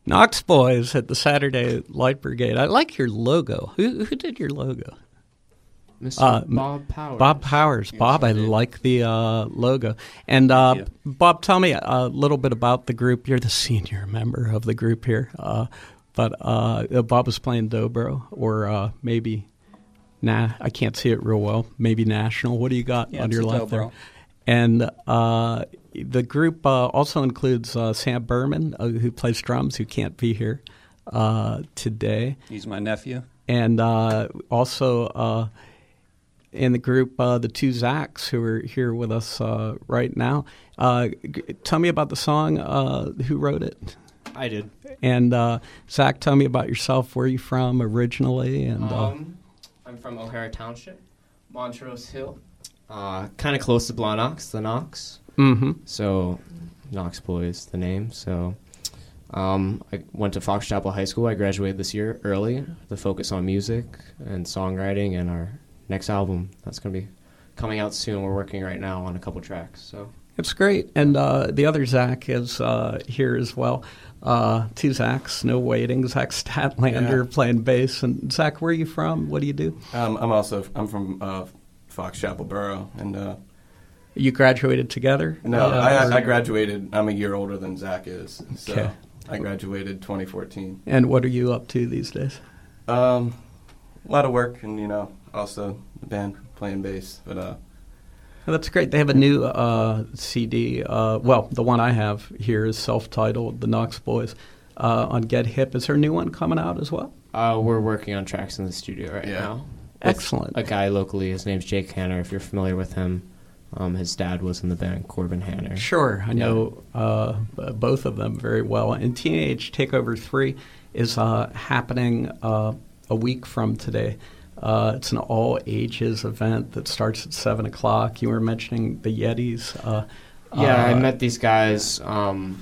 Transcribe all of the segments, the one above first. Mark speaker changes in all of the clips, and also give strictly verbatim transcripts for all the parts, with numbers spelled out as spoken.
Speaker 1: Knox Boys at the Saturday Light Brigade. I like your logo. Who who did your logo?
Speaker 2: Mister
Speaker 1: Uh,
Speaker 2: Bob Powers.
Speaker 1: Bob Powers.
Speaker 3: Yes,
Speaker 1: Bob, I
Speaker 3: indeed.
Speaker 1: like the uh, logo. And uh,
Speaker 3: Thank
Speaker 1: Bob, tell me a little bit about the group. You're the senior member of the group here. Uh, but uh, Bob was playing dobro, or uh, maybe, nah, I can't see it real well. Maybe national. What do you got
Speaker 3: Yeah,
Speaker 1: on
Speaker 3: it's
Speaker 1: your
Speaker 3: a
Speaker 1: left there?
Speaker 3: dobro.
Speaker 1: And uh, the group uh, also includes uh, Sam Berman, uh, who plays drums, who can't be here uh, today.
Speaker 3: He's my nephew.
Speaker 1: And uh, also uh, in the group, uh, the two Zachs who are here with us uh, right now. Uh, g- tell me about the song. Uh, who wrote it?
Speaker 2: I did.
Speaker 1: And uh, Zach, tell me about yourself. Where are you from originally? And uh,
Speaker 2: Um, I'm from O'Hara Township, Montrose Hill. Uh, kind of close to Blawnox, the Knox.
Speaker 1: mm-hmm.
Speaker 2: So, Knox Boys, the name. So, um, I went to Fox Chapel High School. I graduated this year early to focus on music and songwriting and our next album. That's going to be coming out soon. We're working right now on a couple tracks. So,
Speaker 1: It's great. And uh, the other Zach is uh, here as well. Uh, two Zachs, no waiting. Zach Statlander
Speaker 4: Yeah.
Speaker 1: playing bass. And Zach, where are you from? What do you do?
Speaker 4: Um, I'm also I'm from uh, Fox Chapel Borough, and uh,
Speaker 1: You graduated together?
Speaker 4: no,
Speaker 1: Uh,
Speaker 4: I, I graduated. I'm a year older than Zach is, so
Speaker 1: Okay.
Speaker 4: I graduated twenty fourteen.
Speaker 1: And what are you up to these days?
Speaker 4: Um, a lot of work, and you know, also the band playing bass, but uh,
Speaker 1: Well, that's great. They have a new uh, C D. Uh, well, the one I have here is self-titled, The Knox Boys, uh, on Get Hip. Is there a new one coming out as well?
Speaker 2: uh, we're working on tracks in the studio right
Speaker 4: Yeah.
Speaker 2: now. with
Speaker 1: Excellent.
Speaker 2: A guy locally. His name's Jake Hanner. If you're familiar with him, um, his dad was in the band, Corbin Hanner.
Speaker 1: Sure. I know uh, b- both of them very well. And Teenage Takeover three is uh, happening uh, a week from today. Uh, it's an all-ages event that starts at seven o'clock. You were mentioning the Yetis. Uh,
Speaker 2: Yeah, I
Speaker 1: uh,
Speaker 2: met these guys um,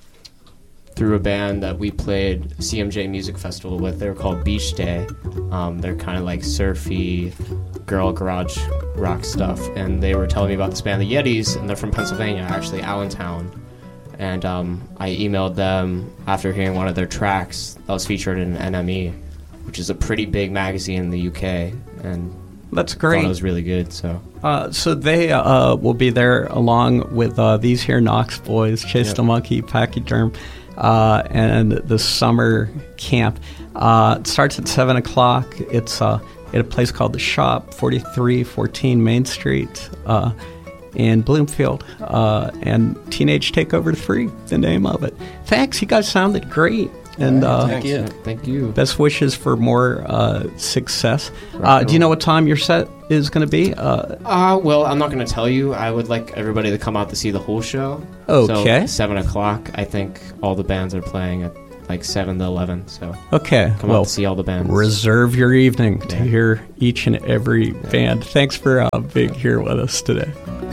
Speaker 2: through a band that we played C M J Music Festival with. They were called Beach Day. Um, they're kind of like surfy, girl garage rock stuff. And they were telling me about this band, the Yetis, and they're from Pennsylvania, actually, Allentown. And um, I emailed them after hearing one of their tracks that was featured in N M E, which is a pretty big magazine in the U K. And
Speaker 1: That's
Speaker 2: thought
Speaker 1: great.
Speaker 2: it was really good, so...
Speaker 1: Uh, so they uh, will be there along with uh, these here Knox Boys, Chase
Speaker 2: Yep.
Speaker 1: the Monkey, Pachyderm, uh, and the summer camp. Uh, it starts at seven o'clock. It's uh, at a place called The Shop, forty-three fourteen Main Street uh, in Bloomfield. Uh, and Teenage Takeover three, the name of it. Thanks, you guys sounded great. And uh,
Speaker 3: Thank you.
Speaker 2: Thank you.
Speaker 1: best wishes for more uh, success. Uh,
Speaker 2: Rock
Speaker 1: do you
Speaker 2: on.
Speaker 1: know what time your set is going to be? Uh,
Speaker 2: Uh, well, I'm not going to tell you. I would like everybody to come out to see the whole show.
Speaker 1: Okay.
Speaker 2: So, seven o'clock. I think all the bands are playing at like seven to eleven. So,
Speaker 1: okay.
Speaker 2: come
Speaker 1: well,
Speaker 2: out to see all the bands.
Speaker 1: reserve your evening to
Speaker 2: Yeah.
Speaker 1: hear each and every band. Thanks for uh, being here with us today.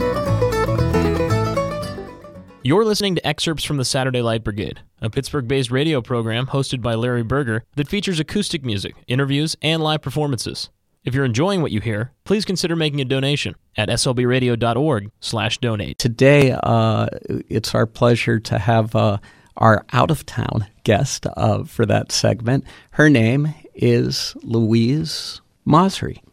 Speaker 5: You're listening to excerpts from the Saturday Light Brigade, a Pittsburgh-based radio program hosted by Larry Berger that features acoustic music, interviews, and live performances. If you're enjoying what you hear, please consider making a donation at slbradio.org slash donate.
Speaker 1: Today, uh, it's our pleasure to have uh, our out-of-town guest uh, for that segment. Her name is Louise Mosry.